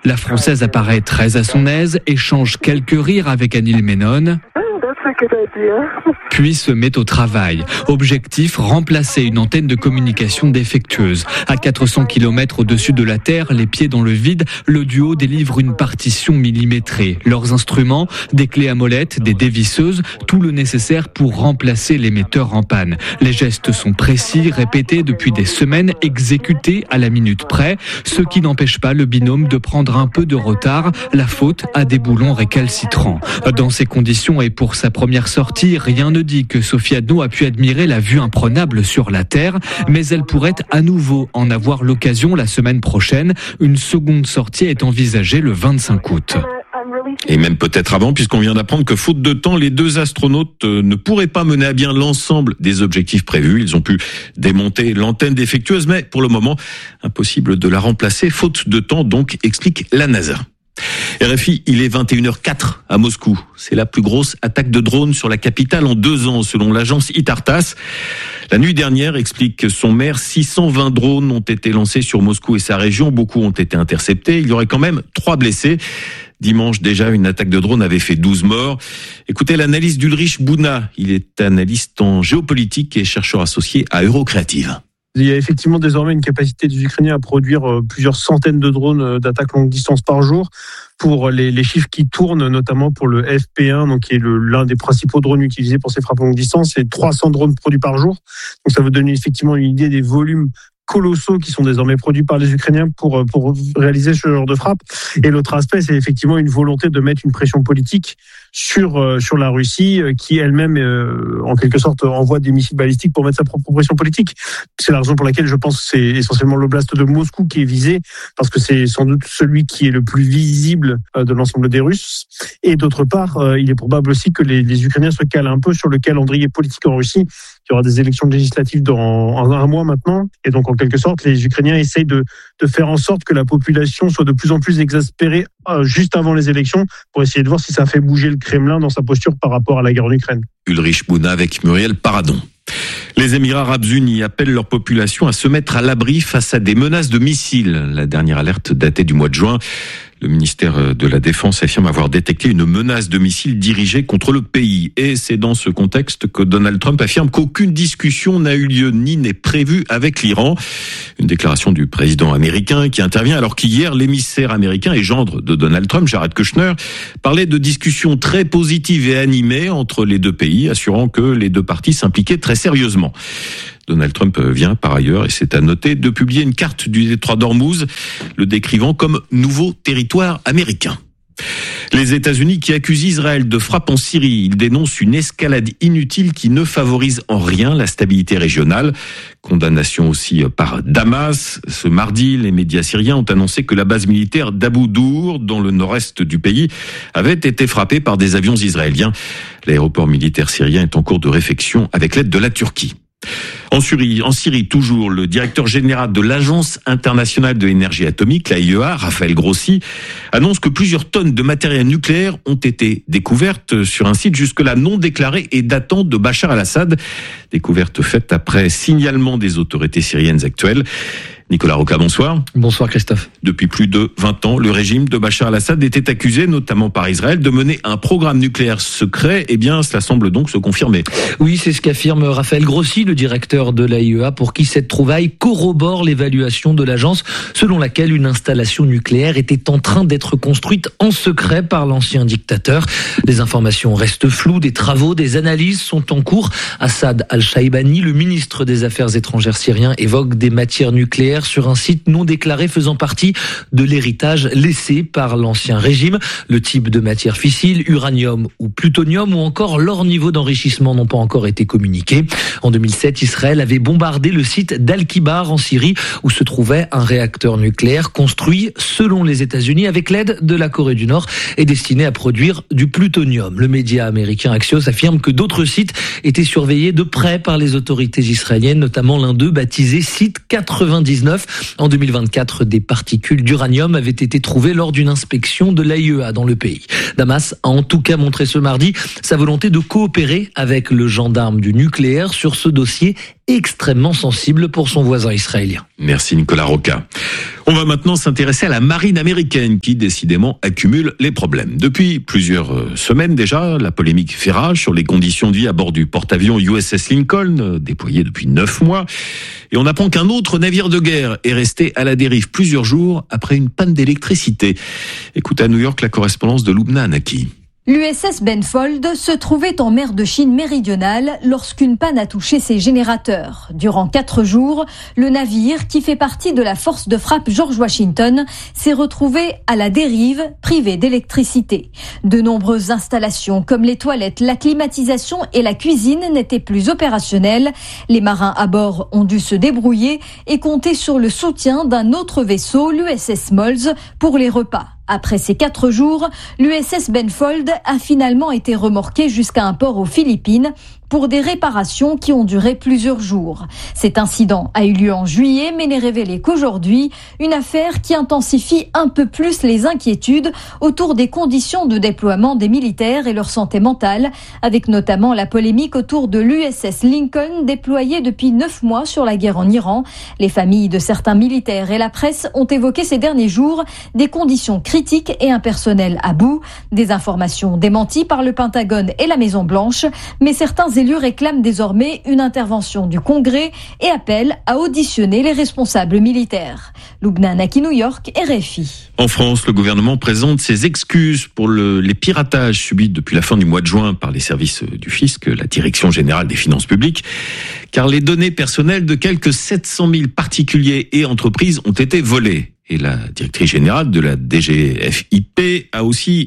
La Française apparaît très à son aise, échange quelques rires avec Anil Menon, puis se met au travail. Objectif, remplacer une antenne de communication défectueuse. À 400 km au-dessus de la Terre, les pieds dans le vide, le duo délivre une partition millimétrée. Leurs instruments, des clés à molette, des dévisseuses, tout le nécessaire pour remplacer l'émetteur en panne. Les gestes sont précis, répétés depuis des semaines, exécutés à la minute près, ce qui n'empêche pas le binôme de prendre un peu de retard, la faute à des boulons récalcitrants. Dans ces conditions et pour sa première sortie, rien ne dit que Sophie Adno a pu admirer la vue imprenable sur la Terre, mais elle pourrait à nouveau en avoir l'occasion la semaine prochaine. Une seconde sortie est envisagée le 25 août. Et même peut-être avant, puisqu'on vient d'apprendre que faute de temps, les deux astronautes ne pourraient pas mener à bien l'ensemble des objectifs prévus. Ils ont pu démonter l'antenne défectueuse, mais pour le moment, impossible de la remplacer, faute de temps donc, explique la NASA. RFI, il est 21h04 à Moscou. C'est la plus grosse attaque de drone sur la capitale en 2 ans, selon l'agence Itartas. La nuit dernière, explique son maire, 620 drones ont été lancés sur Moscou et sa région. Beaucoup ont été interceptés. Il y aurait quand même 3 blessés. Dimanche, déjà, une attaque de drone avait fait 12 morts. Écoutez l'analyse d'Ulrich Bouna. Il est analyste en géopolitique et chercheur associé à Eurocreative. Il y a effectivement désormais une capacité des Ukrainiens à produire plusieurs centaines de drones d'attaque longue distance par jour. Pour les chiffres qui tournent, notamment pour le FP1, donc qui est l'un des principaux drones utilisés pour ces frappes longue distance, c'est 300 drones produits par jour. Donc ça vous donne effectivement une idée des volumes colossaux qui sont désormais produits par les Ukrainiens pour réaliser ce genre de frappe. Et l'autre aspect, c'est effectivement une volonté de mettre une pression politique sur la Russie, qui elle-même, en quelque sorte, envoie des missiles balistiques pour mettre sa propre pression politique. C'est la raison pour laquelle je pense que c'est essentiellement l'oblast de Moscou qui est visé, parce que c'est sans doute celui qui est le plus visible de l'ensemble des Russes. Et d'autre part, il est probable aussi que les Ukrainiens se calent un peu sur le calendrier politique en Russie. Il y aura des élections législatives dans un mois maintenant. Et donc, en quelque sorte, les Ukrainiens essayent de faire en sorte que la population soit de plus en plus exaspérée juste avant les élections pour essayer de voir si ça fait bouger le Kremlin dans sa posture par rapport à la guerre en Ukraine. Ulrich Bouna avec Muriel Paradon. Les Émirats arabes unis appellent leur population à se mettre à l'abri face à des menaces de missiles. La dernière alerte datait du mois de juin. Le ministère de la Défense affirme avoir détecté une menace de missiles dirigée contre le pays. Et c'est dans ce contexte que Donald Trump affirme qu'aucune discussion n'a eu lieu ni n'est prévue avec l'Iran. Une déclaration du président américain qui intervient alors qu'hier, l'émissaire américain et gendre de Donald Trump, Jared Kushner, parlait de discussions très positives et animées entre les deux pays, assurant que les deux parties s'impliquaient très sérieusement. Donald Trump vient par ailleurs, et c'est à noter, de publier une carte du détroit d'Ormuz, le décrivant comme nouveau territoire américain. Les États-Unis qui accusent Israël de frappe en Syrie, ils dénoncent une escalade inutile qui ne favorise en rien la stabilité régionale. Condamnation aussi par Damas. Ce mardi, les médias syriens ont annoncé que la base militaire d'Abu Dour, dans le nord-est du pays, avait été frappée par des avions israéliens. L'aéroport militaire syrien est en cours de réfection avec l'aide de la Turquie. En Syrie, toujours, le directeur général de l'Agence internationale de l'énergie atomique, l'AIEA, Raphaël Grossi, annonce que plusieurs tonnes de matériel nucléaire ont été découvertes sur un site jusque-là non déclaré et datant de Bachar al-Assad. Découverte faite après signalement des autorités syriennes actuelles. Nicolas Roca, bonsoir. Bonsoir Christophe. Depuis plus de 20 ans, le régime de Bachar al-Assad était accusé, notamment par Israël, de mener un programme nucléaire secret. Eh bien, cela semble donc se confirmer. Oui, c'est ce qu'affirme Raphaël Grossi, le directeur de l'AIEA, pour qui cette trouvaille corrobore l'évaluation de l'agence, selon laquelle une installation nucléaire était en train d'être construite en secret par l'ancien dictateur. Les informations restent floues, des travaux, des analyses sont en cours. Assad al-Shaibani, le ministre des Affaires étrangères syrien, évoque des matières nucléaires sur un site non déclaré faisant partie de l'héritage laissé par l'ancien régime. Le type de matière fissile, uranium ou plutonium, ou encore leur niveau d'enrichissement n'ont pas encore été communiqués. En 2007, Israël avait bombardé le site d'Al-Kibar en Syrie, où se trouvait un réacteur nucléaire construit, selon les États-Unis, avec l'aide de la Corée du Nord et destiné à produire du plutonium. Le média américain Axios affirme que d'autres sites étaient surveillés de près par les autorités israéliennes, notamment l'un d'eux baptisé Site 99. En 2024, des particules d'uranium avaient été trouvées lors d'une inspection de l'AIEA dans le pays. Damas a en tout cas montré ce mardi sa volonté de coopérer avec le gendarme du nucléaire sur ce dossier extrêmement sensible pour son voisin israélien. Merci Nicolas Roca. On va maintenant s'intéresser à la marine américaine qui décidément accumule les problèmes. Depuis plusieurs semaines déjà, la polémique fait rage sur les conditions de vie à bord du porte-avions USS Lincoln, déployé depuis 9 mois. Et on apprend qu'un autre navire de guerre est resté à la dérive plusieurs jours après une panne d'électricité. Écoute à New York la correspondance de Loubna Anaki. L'USS Benfold se trouvait en mer de Chine méridionale lorsqu'une panne a touché ses générateurs. Durant 4 jours, le navire, qui fait partie de la force de frappe George Washington, s'est retrouvé à la dérive, privé d'électricité. De nombreuses installations comme les toilettes, la climatisation et la cuisine n'étaient plus opérationnelles. Les marins à bord ont dû se débrouiller et compter sur le soutien d'un autre vaisseau, l'USS Smalls, pour les repas. Après ces 4 jours, l'USS Benfold a finalement été remorqué jusqu'à un port aux Philippines pour des réparations qui ont duré plusieurs jours. Cet incident a eu lieu en juillet, mais n'est révélé qu'aujourd'hui, une affaire qui intensifie un peu plus les inquiétudes autour des conditions de déploiement des militaires et leur santé mentale, avec notamment la polémique autour de l'USS Lincoln déployée depuis 9 mois sur la guerre en Iran. Les familles de certains militaires et la presse ont évoqué ces derniers jours des conditions critiques et un personnel à bout, des informations démenties par le Pentagone et la Maison-Blanche, mais certains élus réclament désormais une intervention du Congrès et appellent à auditionner les responsables militaires. Loubna Anaki, New York, RFI. En France, le gouvernement présente ses excuses pour les piratages subis depuis la fin du mois de juin par les services du fisc, la Direction générale des finances publiques, car les données personnelles de quelques 700 000 particuliers et entreprises ont été volées. Et la directrice générale de la DGFiP a aussi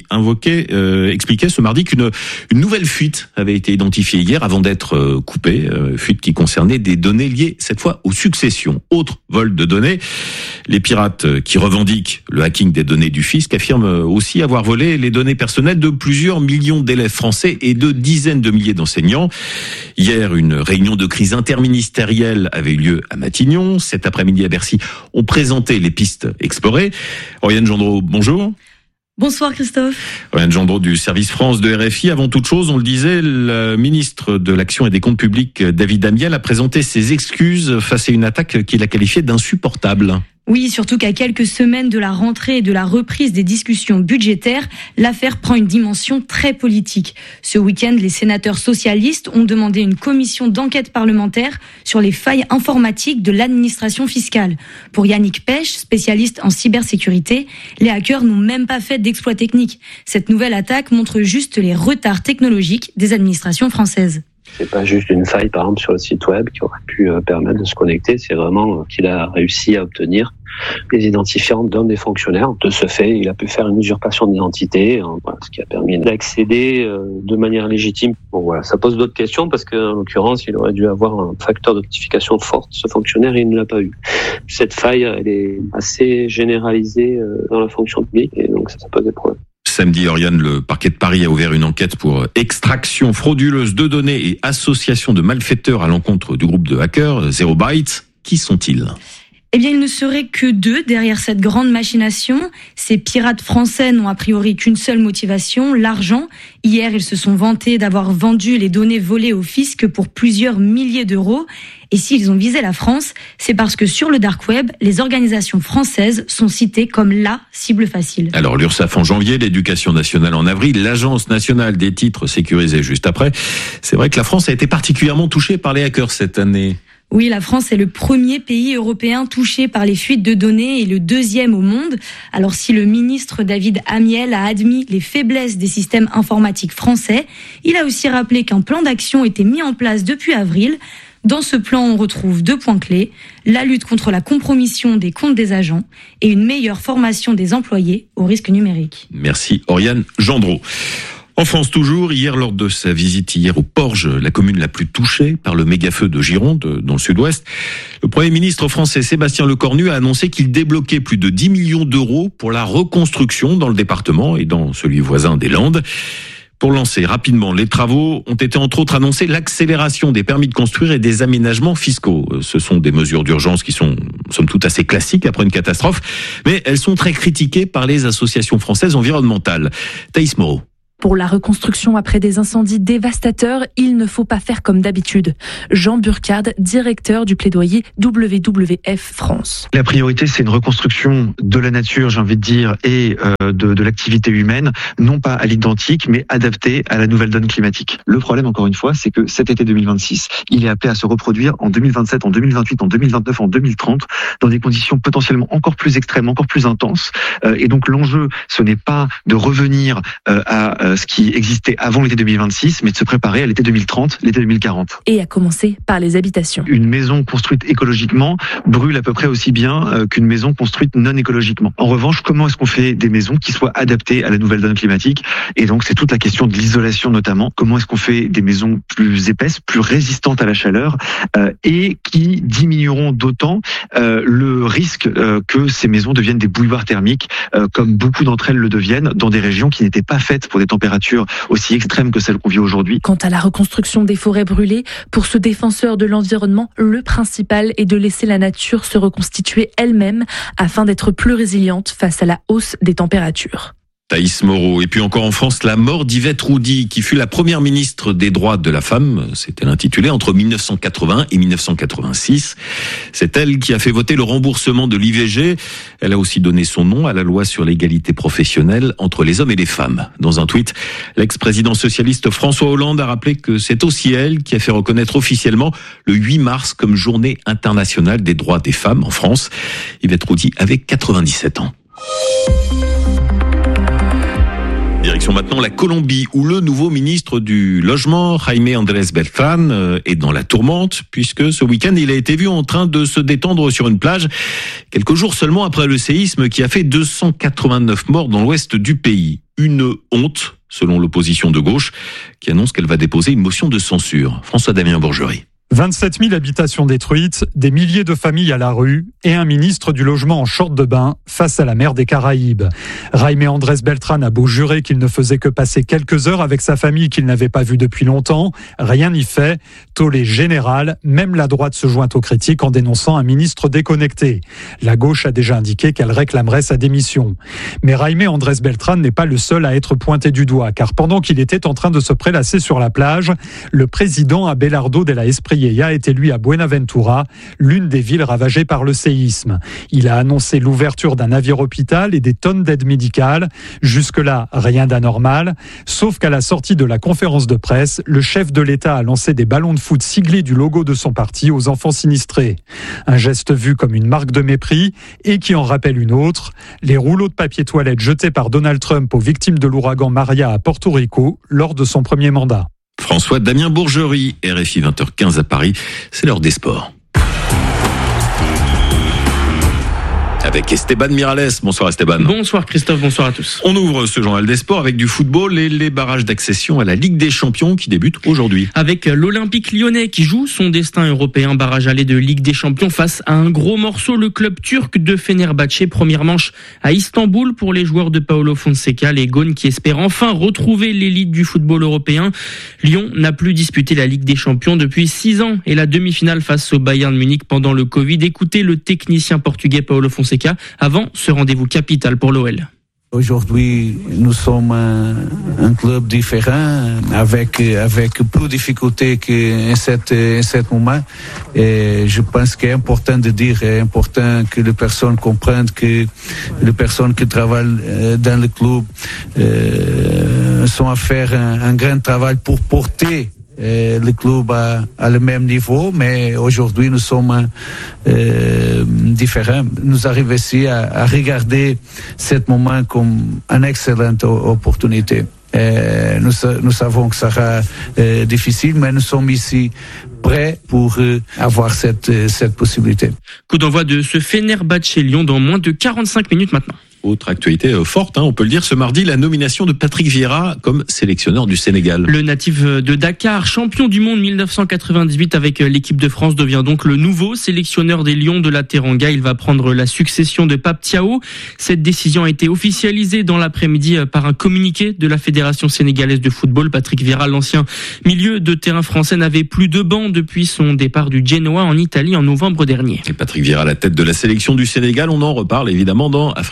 expliqué ce mardi qu'une nouvelle fuite avait été identifiée hier avant d'être coupée. Fuite qui concernait des données liées cette fois aux successions. Autre vol de données. Les pirates qui revendiquent le hacking des données du fisc affirment aussi avoir volé les données personnelles de plusieurs millions d'élèves français et de dizaines de milliers d'enseignants. Hier, une réunion de crise interministérielle avait eu lieu à Matignon. Cet après-midi à Bercy, on présentait les pistes explorées. Oriane Gendreau, bonjour. Bonsoir Christophe. Oriane Gendreau du service France de RFI. Avant toute chose, on le disait, le ministre de l'Action et des Comptes Publics, David Amiel, a présenté ses excuses face à une attaque qu'il a qualifiée d'insupportable. Oui, surtout qu'à quelques semaines de la rentrée et de la reprise des discussions budgétaires, l'affaire prend une dimension très politique. Ce week-end, les sénateurs socialistes ont demandé une commission d'enquête parlementaire sur les failles informatiques de l'administration fiscale. Pour Yannick Pech, spécialiste en cybersécurité, les hackers n'ont même pas fait d'exploit technique. Cette nouvelle attaque montre juste les retards technologiques des administrations françaises. C'est pas juste une faille, par exemple, sur le site web qui aurait pu permettre de se connecter. C'est vraiment qu'il a réussi à obtenir les identifiants d'un des fonctionnaires. De ce fait, il a pu faire une usurpation d'identité, ce qui a permis d'accéder de manière légitime. Bon, voilà, ça pose d'autres questions parce qu'en l'occurrence, il aurait dû avoir un facteur de notification fort. Ce fonctionnaire, il ne l'a pas eu. Cette faille, elle est assez généralisée dans la fonction publique et donc ça pose des problèmes. Samedi, Oriane, le parquet de Paris a ouvert une enquête pour extraction frauduleuse de données et association de malfaiteurs à l'encontre du groupe de hackers Zero Bytes. Qui sont-ils ? Eh bien, il ne serait que 2 derrière cette grande machination. Ces pirates français n'ont a priori qu'une seule motivation, l'argent. Hier, ils se sont vantés d'avoir vendu les données volées au fisc pour plusieurs milliers d'euros. Et s'ils ont visé la France, c'est parce que sur le dark web, les organisations françaises sont citées comme la cible facile. Alors l'URSSAF en janvier, l'Éducation nationale en avril, l'Agence nationale des titres sécurisés juste après. C'est vrai que la France a été particulièrement touchée par les hackers cette année. Oui, la France est le premier pays européen touché par les fuites de données et le 2e au monde. Alors si le ministre David Amiel a admis les faiblesses des systèmes informatiques français, il a aussi rappelé qu'un plan d'action était mis en place depuis avril. Dans ce plan, on retrouve 2 points clés, la lutte contre la compromission des comptes des agents et une meilleure formation des employés aux risques numériques. Merci Oriane Gendreau. En France toujours, hier lors de sa visite au Porge, la commune la plus touchée par le méga-feu de Gironde, dans le sud-ouest, le Premier ministre français Sébastien Lecornu a annoncé qu'il débloquait plus de 10 millions d'euros pour la reconstruction dans le département et dans celui voisin des Landes. Pour lancer rapidement les travaux, ont été entre autres annoncés l'accélération des permis de construire et des aménagements fiscaux. Ce sont des mesures d'urgence qui sont, somme toute, assez classiques après une catastrophe, mais elles sont très critiquées par les associations françaises environnementales. Thaïs Moreau. Pour la reconstruction après des incendies dévastateurs, il ne faut pas faire comme d'habitude. Jean Burkhard, directeur du plaidoyer WWF France. La priorité, c'est une reconstruction de la nature, j'ai envie de dire, et de l'activité humaine, non pas à l'identique, mais adaptée à la nouvelle donne climatique. Le problème, encore une fois, c'est que cet été 2026, il est appelé à se reproduire en 2027, en 2028, en 2029, en 2030, dans des conditions potentiellement encore plus extrêmes, encore plus intenses. Et donc l'enjeu, ce n'est pas de revenir à ce qui existait avant l'été 2026, mais de se préparer à l'été 2030, l'été 2040. Et à commencer par les habitations. Une maison construite écologiquement brûle à peu près aussi bien qu'une maison construite non écologiquement. En revanche, comment est-ce qu'on fait des maisons qui soient adaptées à la nouvelle donne climatique? Et donc, c'est toute la question de l'isolation notamment. Comment est-ce qu'on fait des maisons plus épaisses, plus résistantes à la chaleur et qui diminueront d'autant le risque que ces maisons deviennent des bouilloires thermiques, comme beaucoup d'entre elles le deviennent, dans des régions qui n'étaient pas faites pour des températures aussi extrêmes que celles qu'on vit aujourd'hui. Quant à la reconstruction des forêts brûlées, pour ce défenseur de l'environnement, le principal est de laisser la nature se reconstituer elle-même afin d'être plus résiliente face à la hausse des températures. Thaïs Moreau. Et puis encore en France, la mort d'Yvette Roudy, qui fut la première ministre des droits de la femme, c'était l'intitulé, entre 1980 et 1986. C'est elle qui a fait voter le remboursement de l'IVG. Elle a aussi donné son nom à la loi sur l'égalité professionnelle entre les hommes et les femmes. Dans un tweet, l'ex-président socialiste François Hollande a rappelé que c'est aussi elle qui a fait reconnaître officiellement le 8 mars comme journée internationale des droits des femmes en France. Yvette Roudy avait 97 ans. Direction maintenant la Colombie, où le nouveau ministre du Logement, Jaime Andrés Beltrán, est dans la tourmente, puisque ce week-end, il a été vu en train de se détendre sur une plage, quelques jours seulement après le séisme qui a fait 289 morts dans l'ouest du pays. Une honte, selon l'opposition de gauche, qui annonce qu'elle va déposer une motion de censure. François-Damien Bourgerie. 27 000 habitations détruites, des milliers de familles à la rue et un ministre du logement en short de bain face à la mer des Caraïbes. Jaime Andrés Beltrán a beau jurer qu'il ne faisait que passer quelques heures avec sa famille qu'il n'avait pas vue depuis longtemps, rien n'y fait. Tollé général, même la droite se joint aux critiques en dénonçant un ministre déconnecté. La gauche a déjà indiqué qu'elle réclamerait sa démission. Mais Jaime Andrés Beltrán n'est pas le seul à être pointé du doigt, car pendant qu'il était en train de se prélasser sur la plage, le président Abelardo de la Espriella était lui à Buenaventura, l'une des villes ravagées par le séisme. Il a annoncé l'ouverture d'un navire-hôpital et des tonnes d'aide médicale. Jusque-là, rien d'anormal, sauf qu'à la sortie de la conférence de presse, le chef de l'État a lancé des ballons de foot siglés du logo de son parti aux enfants sinistrés. Un geste vu comme une marque de mépris et qui en rappelle une autre, les rouleaux de papier toilette jetés par Donald Trump aux victimes de l'ouragan Maria à Porto Rico lors de son premier mandat. François-Damien Bourgerie, RFI 20h15 à Paris, c'est l'heure des sports. Avec Esteban Miralles. Bonsoir Esteban. Bonsoir Christophe, bonsoir à tous. On ouvre ce journal des sports avec du football et les barrages d'accession à la Ligue des Champions qui débutent aujourd'hui. Avec l'Olympique Lyonnais qui joue son destin européen, barrage aller de Ligue des Champions face à un gros morceau, le club turc de Fenerbahçe. Première manche à Istanbul pour les joueurs de Paulo Fonseca, les Gaunes qui espèrent enfin retrouver l'élite du football européen. Lyon n'a plus disputé la Ligue des Champions depuis 6 ans et la demi-finale face au Bayern Munich pendant le Covid. Écoutez le technicien portugais Paulo Fonseca avant ce rendez-vous capital pour l'OL. Aujourd'hui, nous sommes un club différent, avec plus de difficultés qu'en cet moment. Et je pense qu'il est important de dire, est important que les personnes comprennent que les personnes qui travaillent dans le club sont à faire un grand travail pour porter le club à le même niveau, mais aujourd'hui nous sommes différents. Nous arrivons ici à regarder ce moment comme une excellente opportunité. Nous savons que ça sera difficile, mais nous sommes ici prêts pour avoir cette possibilité. Coup d'envoi de ce Fenerbahçe Lyon dans moins de 45 minutes maintenant. Autre actualité forte, on peut le dire, ce mardi, la nomination de Patrick Vieira comme sélectionneur du Sénégal. Le natif de Dakar, champion du monde 1998 avec l'équipe de France, devient donc le nouveau sélectionneur des Lions de la Teranga. Il va prendre la succession de Pape Thiaw. Cette décision a été officialisée dans l'après-midi par un communiqué de la Fédération sénégalaise de football. Patrick Vieira, l'ancien milieu de terrain français, n'avait plus de banc depuis son départ du Genoa en Italie en novembre dernier. Et Patrick Vieira à la tête de la sélection du Sénégal, on en reparle évidemment dans Afrique Soir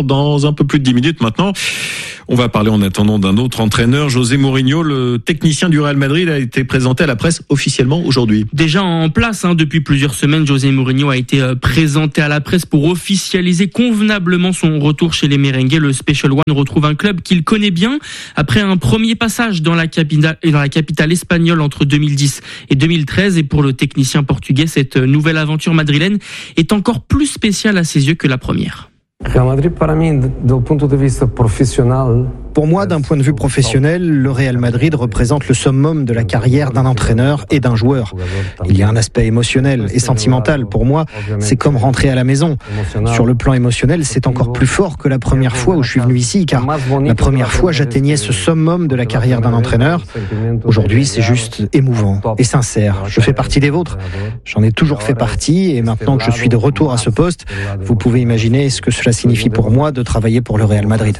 dans un peu plus de 10 minutes maintenant. On va parler en attendant d'un autre entraîneur, José Mourinho, le technicien du Real Madrid, a été présenté à la presse officiellement aujourd'hui. Déjà en place depuis plusieurs semaines, José Mourinho a été présenté à la presse pour officialiser convenablement son retour chez les merengues. Le Special One retrouve un club qu'il connaît bien après un premier passage dans la capitale espagnole entre 2010 et 2013. Et pour le technicien portugais, cette nouvelle aventure madrilène est encore plus spéciale à ses yeux que la première. Pour moi, d'un point de vue professionnel, le Real Madrid représente le summum de la carrière d'un entraîneur et d'un joueur. Il y a un aspect émotionnel et sentimental. Pour moi, c'est comme rentrer à la maison. Sur le plan émotionnel, c'est encore plus fort que la première fois où je suis venu ici, car la première fois, j'atteignais ce summum de la carrière d'un entraîneur. Aujourd'hui, c'est juste émouvant et sincère. Je fais partie des vôtres. J'en ai toujours fait partie et maintenant que je suis de retour à ce poste, vous pouvez imaginer ce que cela signifie pour moi de travailler pour le Real Madrid.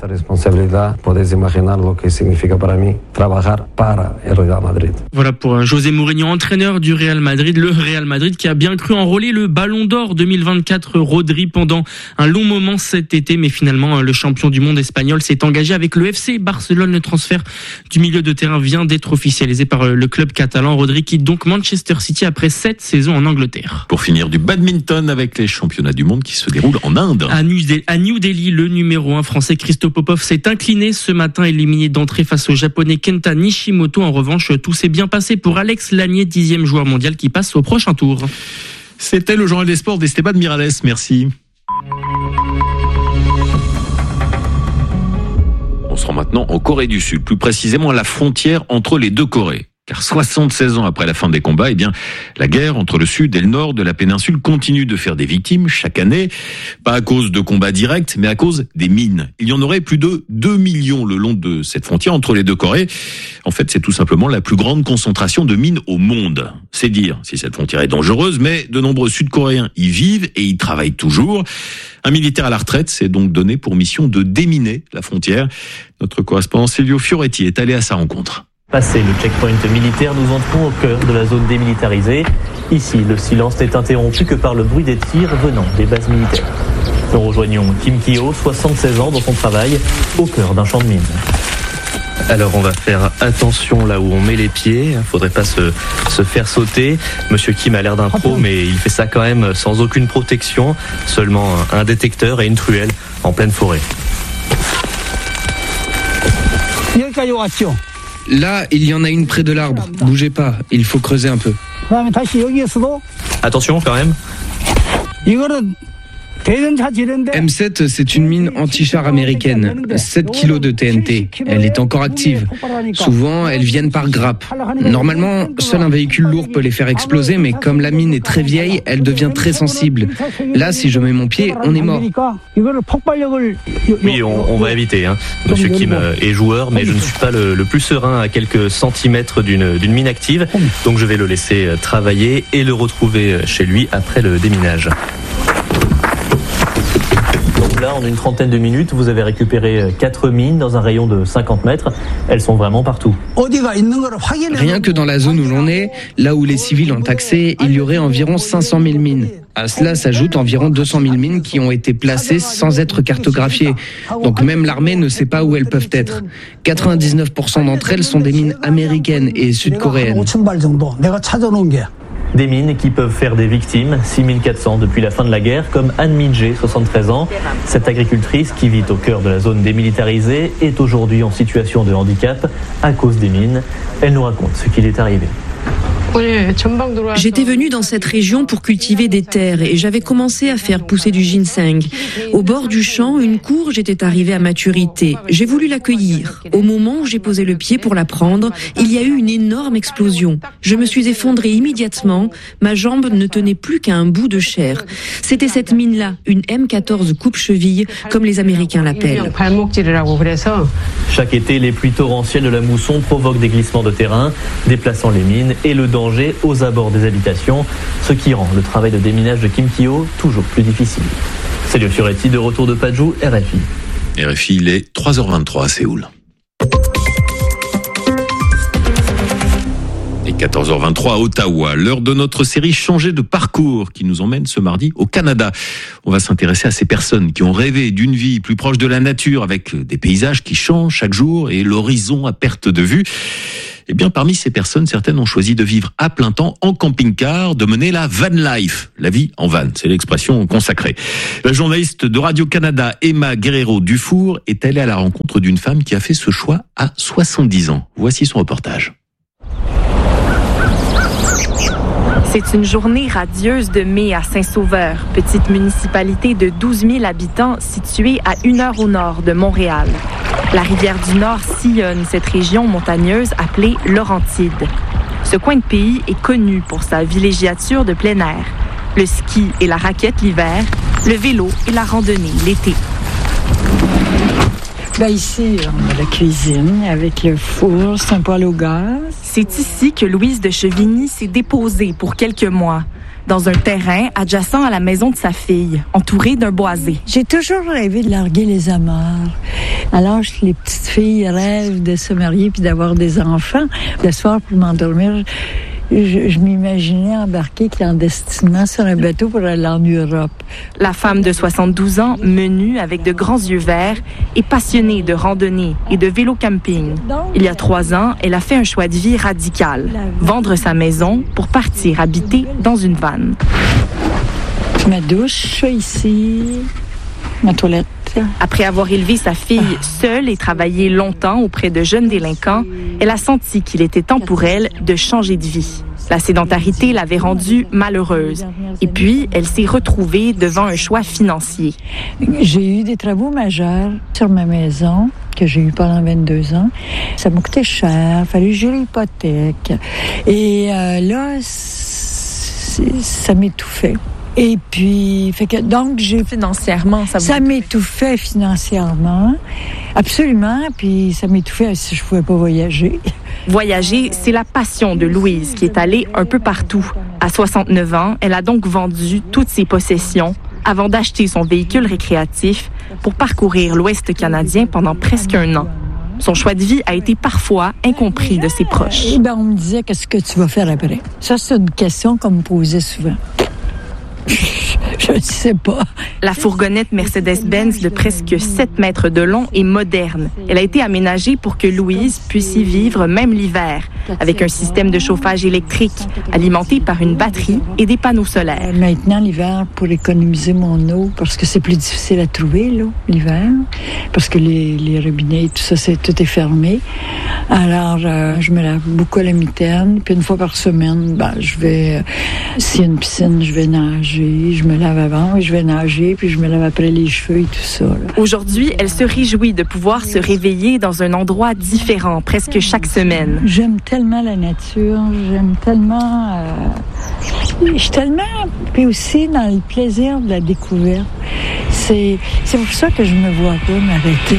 Voilà pour José Mourinho, entraîneur du Real Madrid. Le Real Madrid qui a bien cru enrôler le Ballon d'Or 2024 Rodri pendant un long moment cet été, mais finalement le champion du monde espagnol s'est engagé avec le FC Barcelone. Le transfert du milieu de terrain vient d'être officialisé par le club catalan. Rodri quitte donc Manchester City après 7 saisons en Angleterre. Pour finir, du badminton avec les championnats du monde qui se déroulent en Inde. À New Delhi, le numéro 1 français Christophe Popov s'est incliné ce matin, éliminé d'entrée face au japonais Kenta Nishimoto. En revanche, tout s'est bien passé pour Alex Lanier, 10e joueur mondial qui passe au prochain tour. C'était le journal des sports d'Esteban Miralles. Merci. On se rend maintenant en Corée du Sud, plus précisément à la frontière entre les deux Corées. Car 76 ans après la fin des combats, la guerre entre le sud et le nord de la péninsule continue de faire des victimes chaque année. Pas à cause de combats directs, mais à cause des mines. Il y en aurait plus de 2 millions le long de cette frontière entre les deux Corées. En fait, c'est tout simplement la plus grande concentration de mines au monde. C'est dire si cette frontière est dangereuse, mais de nombreux Sud-Coréens y vivent et y travaillent toujours. Un militaire à la retraite s'est donc donné pour mission de déminer la frontière. Notre correspondant Silvio Fioretti est allé à sa rencontre. Passé le checkpoint militaire, nous entrons au cœur de la zone démilitarisée. Ici, le silence n'est interrompu que par le bruit des tirs venant des bases militaires. Nous rejoignons Kim Kyo, 76 ans, dans son travail, au cœur d'un champ de mines. Alors on va faire attention là où on met les pieds, faudrait pas se faire sauter. Monsieur Kim a l'air d'un pro, mais il fait ça quand même sans aucune protection, seulement un détecteur et une truelle en pleine forêt. Là, il y en a une près de l'arbre. Bougez pas, il faut creuser un peu. Attention quand même. M7, c'est une mine anti-char américaine. 7 kilos de TNT. Elle est encore active. Souvent, elles viennent par grappe. Normalement, seul un véhicule lourd peut les faire exploser, mais comme la mine est très vieille, elle devient très sensible. Là, si je mets mon pied, on est mort. Oui, on va éviter. Monsieur Kim est joueur, mais je ne suis pas le plus serein à quelques centimètres d'une mine active. Donc je vais le laisser travailler et le retrouver chez lui après le déminage. Là, en une trentaine de minutes, vous avez récupéré 4 mines dans un rayon de 50 mètres. Elles sont vraiment partout. Rien que dans la zone où l'on est, là où les civils ont accès, il y aurait environ 500 000 mines. À cela s'ajoutent environ 200 000 mines qui ont été placées sans être cartographiées. Donc même l'armée ne sait pas où elles peuvent être. 99% d'entre elles sont des mines américaines et sud-coréennes. Des mines qui peuvent faire des victimes, 6400 depuis la fin de la guerre, comme Anne Midget, 73 ans. Cette agricultrice qui vit au cœur de la zone démilitarisée est aujourd'hui en situation de handicap à cause des mines. Elle nous raconte ce qui lui est arrivé. J'étais venue dans cette région pour cultiver des terres et j'avais commencé à faire pousser du ginseng. Au bord du champ, une courge était arrivée à maturité. J'ai voulu la cueillir. Au moment où j'ai posé le pied pour la prendre, il y a eu une énorme explosion. Je me suis effondrée immédiatement. Ma jambe ne tenait plus qu'à un bout de chair. C'était cette mine-là, une M14 coupe-cheville, comme les Américains l'appellent. Chaque été, les pluies torrentielles de la mousson provoquent des glissements de terrain, déplaçant les mines et le danger aux abords des habitations, ce qui rend le travail de déminage de Kim Kyo toujours plus difficile. Salut Fioretti, de retour de Paju, RFI. RFI, il est 3h23 à Séoul. Et est 14h23 à Ottawa. L'heure de notre série Changer de parcours qui nous emmène ce mardi au Canada. On va s'intéresser à ces personnes qui ont rêvé d'une vie plus proche de la nature avec des paysages qui changent chaque jour et l'horizon à perte de vue. Eh bien, parmi ces personnes, certaines ont choisi de vivre à plein temps en camping-car, de mener la van life, la vie en van, c'est l'expression consacrée. La journaliste de Radio-Canada, Emma Guerrero-Dufour, est allée à la rencontre d'une femme qui a fait ce choix à 70 ans. Voici son reportage. C'est une journée radieuse de mai à Saint-Sauveur, petite municipalité de 12 000 habitants située à 1 heure au nord de Montréal. La rivière du Nord sillonne cette région montagneuse appelée Laurentide. Ce coin de pays est connu pour sa villégiature de plein air. Le ski et la raquette l'hiver, le vélo et la randonnée l'été. Ici, on a la cuisine avec le four, c'est un poêle au gaz. C'est ici que Louise de Chevigny s'est déposée pour quelques mois, dans un terrain adjacent à la maison de sa fille, entourée d'un boisé. J'ai toujours rêvé de larguer les amarres. Alors, les petites filles rêvent de se marier puis d'avoir des enfants. Le soir, pour m'endormir, je m'imaginais embarquer clandestinement sur un bateau pour aller en Europe. La femme de 72 ans, menue avec de grands yeux verts, est passionnée de randonnée et de vélo camping. Il y a 3 ans, elle a fait un choix de vie radical. Vendre sa maison pour partir habiter dans une van. Ma douche ici, ma toilette. Après avoir élevé sa fille seule et travaillé longtemps auprès de jeunes délinquants, elle a senti qu'il était temps pour elle de changer de vie. La sédentarité l'avait rendue malheureuse. Et puis, elle s'est retrouvée devant un choix financier. J'ai eu des travaux majeurs sur ma maison que j'ai eu pendant 22 ans. Ça m'a coûté cher, il fallait gérer l'hypothèque. Et là, ça m'étouffait. Et puis, donc financièrement, ça m'étouffait financièrement, absolument. Puis ça m'étouffait si je pouvais pas voyager. Voyager, c'est la passion de Louise qui est allée un peu partout. À 69 ans, elle a donc vendu toutes ses possessions avant d'acheter son véhicule récréatif pour parcourir l'Ouest canadien pendant presque 1 an. Son choix de vie a été parfois incompris de ses proches. On me disait, qu'est-ce que tu vas faire après? Ça, c'est une question qu'on me posait souvent. Je ne sais pas. La fourgonnette Mercedes-Benz de presque 7 mètres de long est moderne. Elle a été aménagée pour que Louise puisse y vivre même l'hiver, avec un système de chauffage électrique alimenté par une batterie et des panneaux solaires. Maintenant, l'hiver, pour économiser mon eau, parce que c'est plus difficile à trouver, l'eau, l'hiver, parce que les robinets, tout ça, tout est fermé. Alors, je me lave beaucoup à la mitaine, puis 1 fois par semaine, je vais, s'il y a une piscine, je vais nager, je me lave avant, je vais nager, puis je me lave après les cheveux et tout ça. Aujourd'hui, elle se réjouit de pouvoir se réveiller dans un endroit différent presque chaque semaine. J'aime tellement la nature, j'aime tellement... je suis tellement... Puis aussi dans le plaisir de la découverte. C'est pour ça que je me vois pas m'arrêter.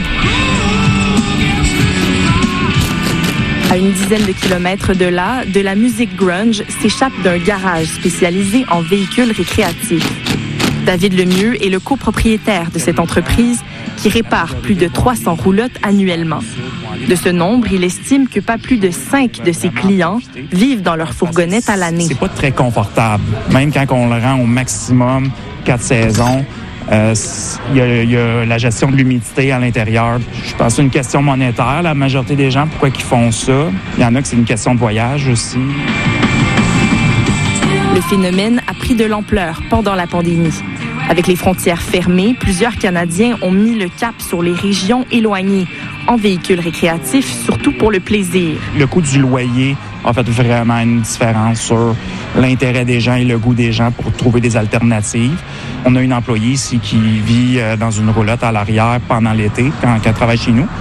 À une dizaine de kilomètres de là, de la musique grunge s'échappe d'un garage spécialisé en véhicules récréatifs. David Lemieux est le copropriétaire de cette entreprise qui répare plus de 300 roulottes annuellement. De ce nombre, il estime que pas plus de 5 de ses clients vivent dans leur fourgonnette à l'année. C'est pas très confortable. Même quand on le rend au maximum 4 saisons, il y a la gestion de l'humidité à l'intérieur. Je pense que c'est une question monétaire. La majorité des gens, pourquoi ils font ça? Il y en a que c'est une question de voyage aussi. Le phénomène a pris de l'ampleur pendant la pandémie. Avec les frontières fermées, plusieurs Canadiens ont mis le cap sur les régions éloignées, en véhicules récréatifs, surtout pour le plaisir. Le coût du loyer a fait vraiment une différence sur l'intérêt des gens et le goût des gens pour trouver des alternatives. On a une employée ici qui vit dans une roulotte à l'arrière pendant l'été, quand elle travaille chez nous.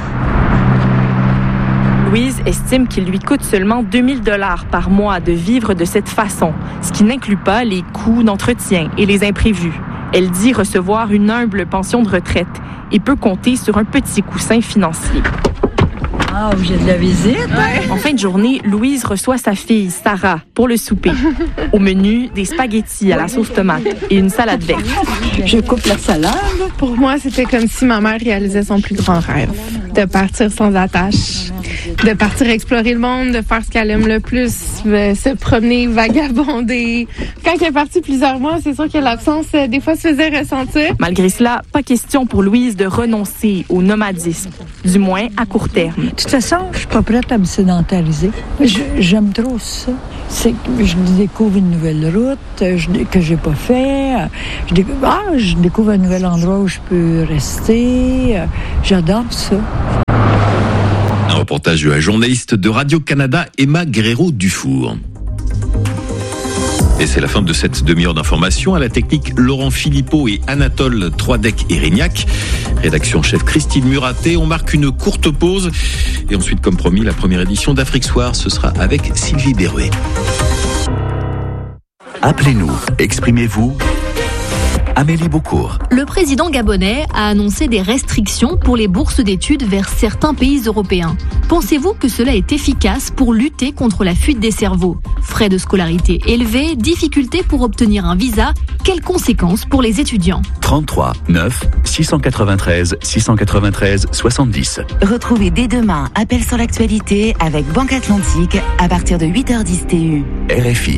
Louise estime qu'il lui coûte seulement 2 000 $ par mois de vivre de cette façon, ce qui n'inclut pas les coûts d'entretien et les imprévus. Elle dit recevoir une humble pension de retraite et peut compter sur un petit coussin financier. Ah, j'ai de la visite. Ouais. En fin de journée, Louise reçoit sa fille, Sarah, pour le souper. Au menu, des spaghettis à la sauce tomate et une salade verte. Je coupe la salade. Pour moi, c'était comme si ma mère réalisait son plus grand rêve. De partir sans attache, de partir explorer le monde, de faire ce qu'elle aime le plus. se promener, vagabonder. Quand il est parti plusieurs mois, c'est sûr que l'absence, des fois, se faisait ressentir. Malgré cela, pas question pour Louise de renoncer au nomadisme, du moins à court terme. De toute façon, je suis pas prête à me sédentariser. J'aime trop ça. C'est que je découvre une nouvelle route que j'ai pas fait. Je découvre un nouvel endroit où je peux rester. J'adore ça. Un reportage de la journaliste de Radio-Canada, Emma Guerrero-Dufour. Et c'est la fin de cette demi-heure d'information. À la technique, Laurent Philippot et Anatole Troidec-Erignac. Rédaction chef Christine Muraté. On marque une courte pause. Et ensuite, comme promis, la première édition d'Afrique Soir, ce sera avec Sylvie Berruet. Appelez-nous, exprimez-vous. Amélie Beaucourt. Le président gabonais a annoncé des restrictions pour les bourses d'études vers certains pays européens. Pensez-vous que cela est efficace pour lutter contre la fuite des cerveaux ? Frais de scolarité élevés, difficultés pour obtenir un visa, quelles conséquences pour les étudiants ? 33 9 693 693 70. Retrouvez dès demain Appel sur l'actualité avec Banque Atlantique à partir de 8h10 TU. RFI.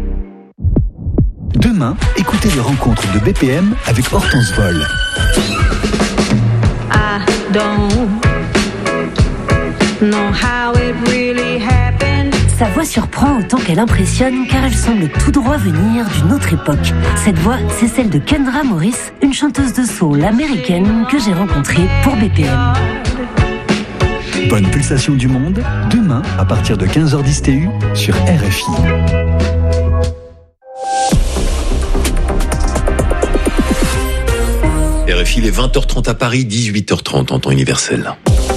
Demain, écoutez les rencontres de BPM avec Hortense Vol. Sa voix surprend autant qu'elle impressionne car elle semble tout droit venir d'une autre époque. Cette voix, c'est celle de Kendra Morris, une chanteuse de soul américaine que j'ai rencontrée pour BPM. Bonne pulsation du monde, demain à partir de 15h10 TU sur RFI. RFI, il est 20h30 à Paris, 18h30 en temps universel.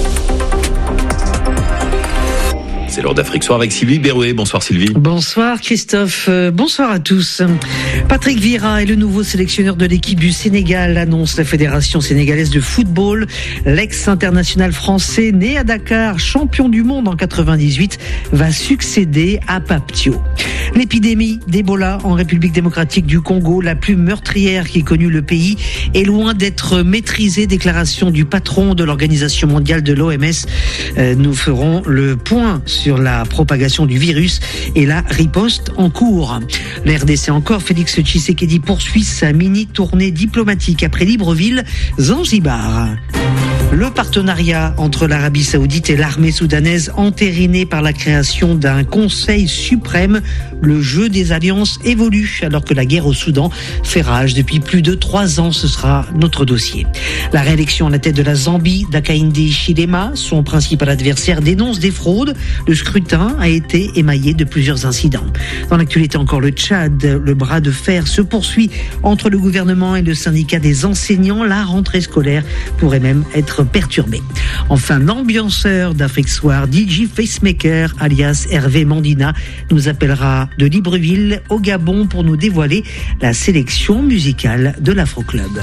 C'est l'heure d'Afrique Soir avec Sylvie Berruet. Bonsoir Sylvie. Bonsoir Christophe, bonsoir à tous. Patrick Vieira est le nouveau sélectionneur de l'équipe du Sénégal, annonce la Fédération sénégalaise de football. L'ex-international français, né à Dakar, champion du monde en 98, va succéder à Pape Thiaw. L'épidémie d'Ebola en République démocratique du Congo, la plus meurtrière qui ait connu le pays, est loin d'être maîtrisée. Déclaration du patron de l'Organisation mondiale de l'OMS. Nous ferons le point sur la propagation du virus et la riposte en cours. La RDC encore, Félix Tshisekedi poursuit sa mini-tournée diplomatique après Libreville, Zanzibar. Le partenariat entre l'Arabie Saoudite et l'armée soudanaise entériné par la création d'un conseil suprême. Le jeu des alliances évolue alors que la guerre au Soudan fait rage depuis plus de 3 ans. Ce sera notre dossier. La réélection à la tête de la Zambie d'Hakainde Hichilema, son principal adversaire, dénonce des fraudes. Le scrutin a été émaillé de plusieurs incidents. Dans l'actualité encore, le Tchad, le bras de fer se poursuit entre le gouvernement et le syndicat des enseignants. La rentrée scolaire pourrait même être perturbée. Enfin, l'ambianceur d'Afrique Soir, DJ Facemaker, alias Hervé Mandina, nous appellera de Libreville au Gabon pour nous dévoiler la sélection musicale de l'Afro-Club.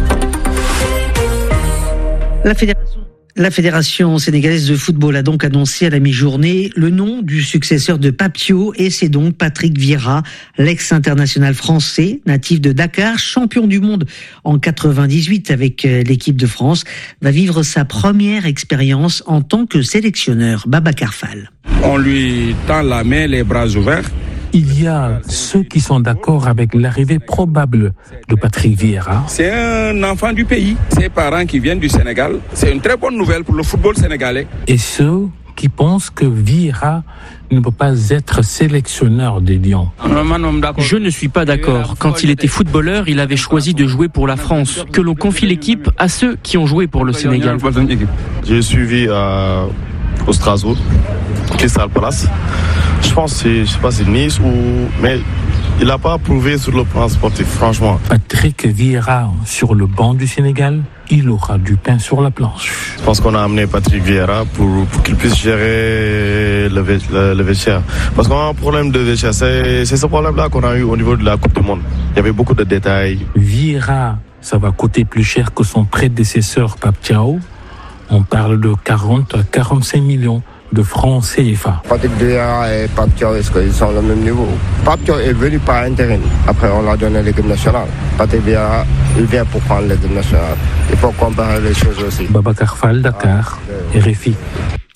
La Fédération sénégalaise de football a donc annoncé à la mi-journée le nom du successeur de Pape Thiaw et c'est donc Patrick Vieira, l'ex-international français, natif de Dakar, champion du monde en 98 avec l'équipe de France, va vivre sa première expérience en tant que sélectionneur. Babacar Fall. On lui tend la main, les bras ouverts. Il y a ceux qui sont d'accord avec l'arrivée probable de Patrick Vieira. C'est un enfant du pays, ses parents qui viennent du Sénégal. C'est une très bonne nouvelle pour le football sénégalais. Et ceux qui pensent que Vieira ne peut pas être sélectionneur des Lions. Je ne suis pas d'accord. Quand il était footballeur, il avait choisi de jouer pour la France. Que l'on confie l'équipe à ceux qui ont joué pour le Sénégal. J'ai suivi au Strasbourg, Crystal Palace. Je pense que c'est Nice mais il n'a pas prouvé sur le plan sportif, franchement. Patrick Vieira sur le banc du Sénégal, il aura du pain sur la planche. Je pense qu'on a amené Patrick Vieira pour qu'il puisse gérer le vestiaire. Parce qu'on a un problème de vestiaire. C'est ce problème-là qu'on a eu au niveau de la Coupe du Monde. Il y avait beaucoup de détails. Vieira, ça va coûter plus cher que son prédécesseur Pape Thiaw. On parle de 40 à 45 millions de francs CFA. Patrick Vieira et Pape Thiaw, est-ce qu'ils sont au même niveau? Pape Thiaw est venu par intérim. Après, on l'a donné l'équipe nationale. Patrick Vieira, il vient pour prendre l'équipe nationale. Il faut comparer les choses aussi. Babacar Fall, Dakar, RFI.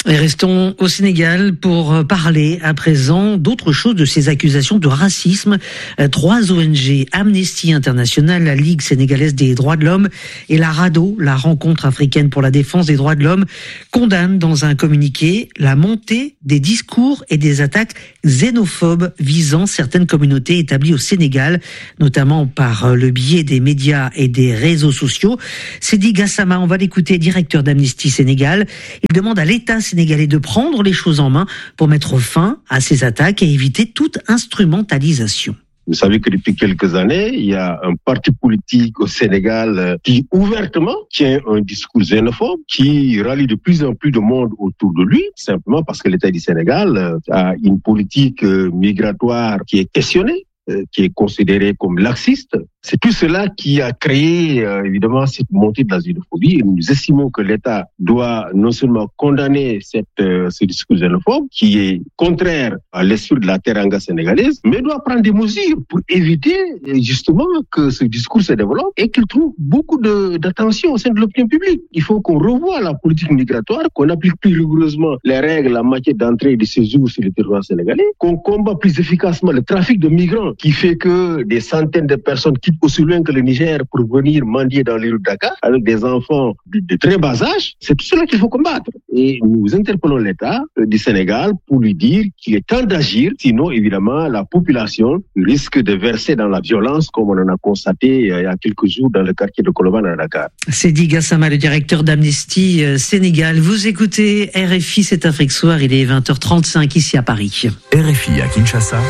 Et restons au Sénégal pour parler à présent d'autre chose, de ces accusations de racisme. 3 ONG, Amnesty International, la Ligue sénégalaise des droits de l'homme et la RADDHO, la Rencontre africaine pour la défense des droits de l'homme, condamnent dans un communiqué la montée des discours et des attaques xénophobes visant certaines communautés établies au Sénégal, notamment par le biais des médias et des réseaux sociaux. Seydi Gassama, on va l'écouter, directeur d'Amnesty Sénégal. Il demande à l'État sénégalais de prendre les choses en main pour mettre fin à ces attaques et éviter toute instrumentalisation. Vous savez que depuis quelques années, il y a un parti politique au Sénégal qui ouvertement tient un discours xénophobe, qui rallie de plus en plus de monde autour de lui, simplement parce que l'État du Sénégal a une politique migratoire qui est questionnée, qui est considérée comme laxiste. C'est tout cela qui a créé évidemment cette montée de la xénophobie. Et nous estimons que l'État doit non seulement condamner ce discours xénophobe qui est contraire à l'esprit de la teranga sénégalaise, mais doit prendre des mesures pour éviter justement que ce discours se développe et qu'il trouve beaucoup d'attention au sein de l'opinion publique. Il faut qu'on revoie la politique migratoire, qu'on applique plus rigoureusement les règles en matière d'entrée et de séjour sur le territoire sénégalais, qu'on combat plus efficacement le trafic de migrants qui fait que des centaines de personnes quittent aussi loin que le Niger pour venir mendier dans les rues de Dakar avec des enfants de très bas âge. C'est tout cela qu'il faut combattre. Et nous interpellons l'État du Sénégal pour lui dire qu'il est temps d'agir, sinon évidemment la population risque de verser dans la violence comme on en a constaté il y a quelques jours dans le quartier de Colobane à Dakar. Seydi Gassama, le directeur d'Amnesty Sénégal. Vous écoutez RFI, c'est Afrique Soir, il est 20h35 ici à Paris. RFI à Kinshasa,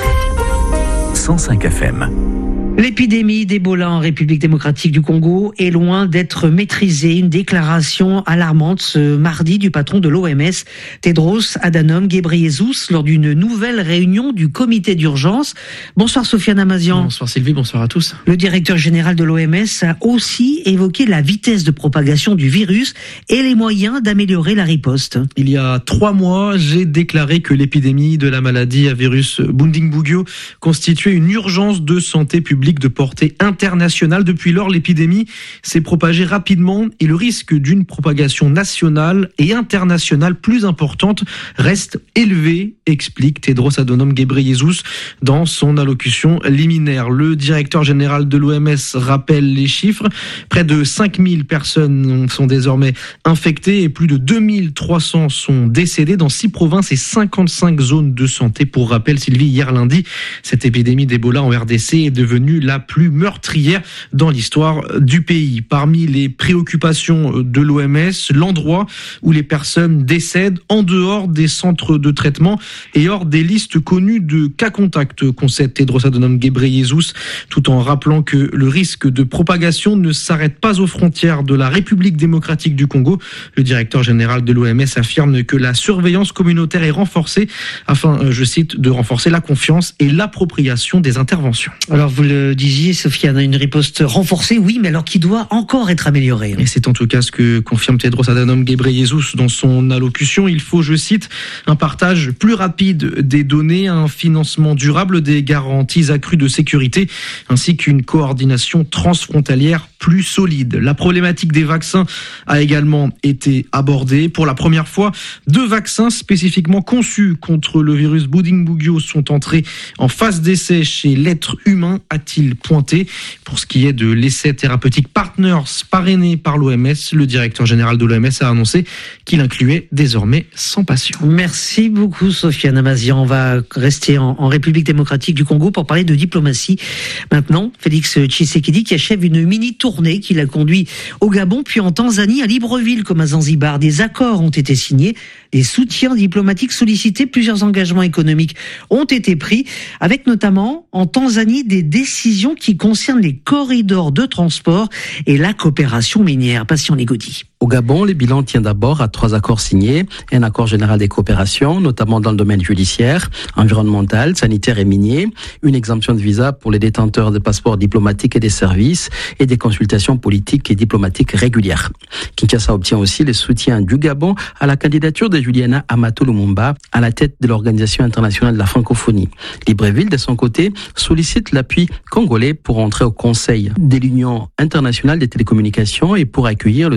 105 FM. L'épidémie d'Ebola en République démocratique du Congo est loin d'être maîtrisée. Une déclaration alarmante ce mardi du patron de l'OMS, Tedros Adhanom Ghebreyesus, lors d'une nouvelle réunion du comité d'urgence. Bonsoir Sofiane Amazian. Bonsoir Sylvie, bonsoir à tous. Le directeur général de l'OMS a aussi évoqué la vitesse de propagation du virus et les moyens d'améliorer la riposte. Il y a 3 mois, j'ai déclaré que l'épidémie de la maladie à virus Bundibugyo constituait une urgence de santé publique de portée internationale. Depuis lors, l'épidémie s'est propagée rapidement et le risque d'une propagation nationale et internationale plus importante reste élevé, explique Tedros Adhanom Ghebreyesus dans son allocution liminaire. Le directeur général de l'OMS rappelle les chiffres. Près de 5000 personnes sont désormais infectées et plus de 2300 sont décédées dans 6 provinces et 55 zones de santé. Pour rappel, Sylvie, hier lundi, cette épidémie d'Ebola en RDC est devenue la plus meurtrière dans l'histoire du pays. Parmi les préoccupations de l'OMS, l'endroit où les personnes décèdent en dehors des centres de traitement et hors des listes connues de cas contacts, concède Tedros Adhanom Ghebreyesus, tout en rappelant que le risque de propagation ne s'arrête pas aux frontières de la République démocratique du Congo. Le directeur général de l'OMS affirme que la surveillance communautaire est renforcée afin, je cite, de renforcer la confiance et l'appropriation des interventions. Alors vous le disiez, Sofiane, une riposte renforcée, oui, mais alors qui doit encore être améliorée. Et c'est en tout cas ce que confirme Tedros Adhanom Ghebreyesus dans son allocution. Il faut, je cite, un partage plus rapide des données, un financement durable, des garanties accrues de sécurité, ainsi qu'une coordination transfrontalière plus solide. La problématique des vaccins a également été abordée. Pour la première fois, 2 vaccins spécifiquement conçus contre le virus Bundibugyo sont entrés en phase d'essai chez l'être humain, a-t-il pointé. Pour ce qui est de l'essai thérapeutique Partners parrainé par l'OMS, le directeur général de l'OMS a annoncé qu'il incluait désormais 100 patients. Merci beaucoup Sofiane Amazian. On va rester en République démocratique du Congo pour parler de diplomatie. Maintenant, Félix Tshisekedi qui achève une mini-tournée qu'il a conduit au Gabon puis en Tanzanie, à Libreville comme à Zanzibar. Des accords ont été signés, des soutiens diplomatiques sollicités, plusieurs engagements économiques ont été pris, avec notamment en Tanzanie des décisions qui concernent les corridors de transport et la coopération minière. Patient Légaudy. Au Gabon, le bilan tient d'abord à 3 accords signés. Un accord général des coopérations, notamment dans le domaine judiciaire, environnemental, sanitaire et minier. Une exemption de visa pour les détenteurs de passeports diplomatiques et des services et des consultations politiques et diplomatiques régulières. Kinshasa obtient aussi le soutien du Gabon à la candidature de Juliana Amato Lumumba à la tête de l'Organisation internationale de la francophonie. Libreville, de son côté, sollicite l'appui congolais pour entrer au Conseil de l'Union internationale des télécommunications et pour accueillir le sommet de